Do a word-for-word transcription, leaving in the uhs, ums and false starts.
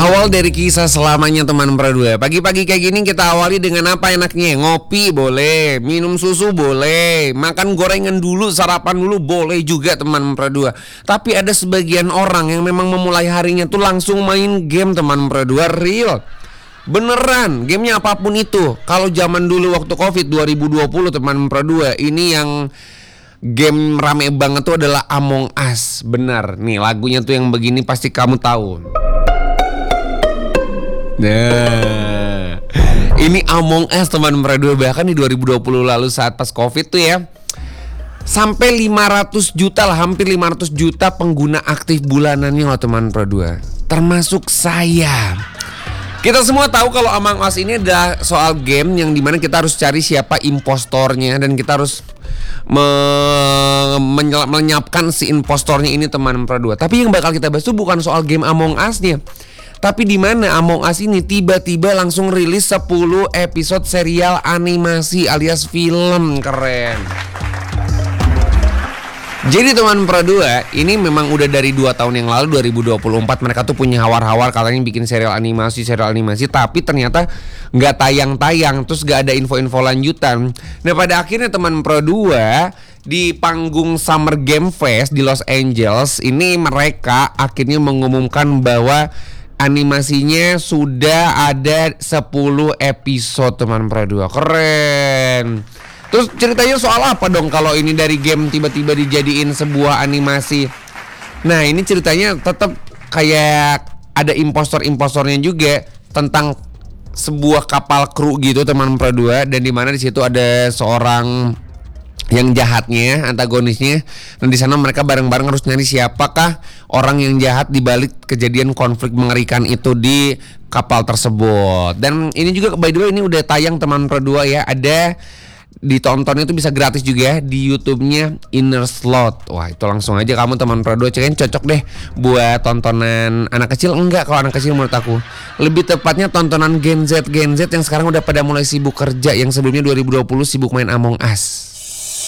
Awal dari kisah selamanya teman perdua. Pagi-pagi kayak gini kita awali dengan apa enaknya? Ngopi boleh, minum susu boleh, makan gorengan dulu, sarapan dulu boleh juga teman perdua. Tapi ada sebagian orang yang memang memulai harinya tuh langsung main game teman perdua. Real beneran, gamenya apapun itu. Kalau zaman dulu waktu Covid dua ribu dua puluh teman perdua, ini yang game rame banget tuh adalah Among Us. Benar, nih lagunya tuh yang begini pasti kamu tahu. Nah, ini Among Us teman perdua. Bahkan di dua ribu dua puluh lalu saat pas Covid tuh ya, sampai lima ratus juta lah, hampir lima ratus juta pengguna aktif bulanannya loh teman perdua. Termasuk saya. Kita semua tahu kalau Among Us ini adalah soal game yang dimana kita harus cari siapa impostornya, dan kita harus me- menyel- melenyapkan si impostornya ini teman perdua. Tapi yang bakal kita bahas itu bukan soal game Among Us-nya, tapi di mana Among Us ini tiba-tiba langsung rilis sepuluh episode serial animasi alias film. Keren. Jadi teman perdua, ini memang udah dari dua tahun yang lalu, dua ribu dua puluh empat mereka tuh punya hawar-hawar katanya bikin serial animasi, serial animasi, tapi ternyata nggak tayang-tayang, terus nggak ada info-info lanjutan. Nah pada akhirnya teman perdua, di panggung Summer Game Fest di Los Angeles ini mereka akhirnya mengumumkan bahwa animasinya sudah ada sepuluh episode teman perdua. Keren. Terus ceritanya soal apa dong kalau ini dari game tiba-tiba dijadiin sebuah animasi? Nah ini ceritanya tetap kayak ada impostor-impostornya juga, tentang sebuah kapal kru gitu teman perdua, dan di mana di situ ada seorang yang jahatnya, antagonisnya, dan di sana mereka bareng-bareng harus nyari siapakah orang yang jahat di balik kejadian konflik mengerikan itu di kapal tersebut. Dan ini juga by the way ini udah tayang teman perdua ya, ada ditontonnya itu bisa gratis juga ya di YouTube-nya Inner Slot. Wah itu langsung aja kamu teman perdua cekin, cocok deh buat tontonan anak kecil. Enggak, kalau anak kecil menurut aku lebih tepatnya tontonan Gen Z Gen Z yang sekarang udah pada mulai sibuk kerja, yang sebelumnya dua ribu dua puluh sibuk main Among Us.